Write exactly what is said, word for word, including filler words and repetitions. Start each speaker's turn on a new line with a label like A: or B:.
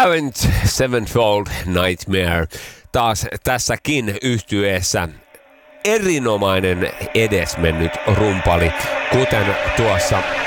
A: Avenged Sevenfold Nightmare. Taas tässäkin yhtyeessä erinomainen edesmennyt rumpali, kuten tuossa